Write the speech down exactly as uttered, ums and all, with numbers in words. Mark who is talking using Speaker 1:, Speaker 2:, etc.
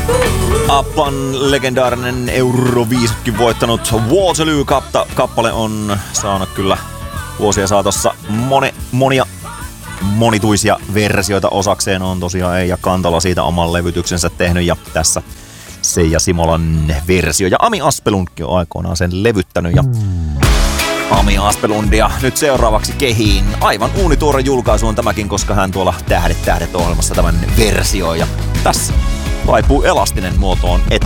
Speaker 1: Appan legendaarinen Euroviisutkin voittanut Waterloo-kappale on saanut kyllä vuosien saatossa moni, monia monituisia versioita osakseen. On tosiaan Eija Kantola siitä oman levytyksensä tehnyt ja tässä Seija Simolan versio. Ja Ami Aspelundkin on aikoinaan sen levyttänyt ja Ami Aspelundia nyt seuraavaksi kehiin. Aivan uunituore julkaisu on tämäkin, koska hän tuolla Tähdet tähdet -ohjelmassa tämän versioi ja tässä vaipuu elastinen muotoon.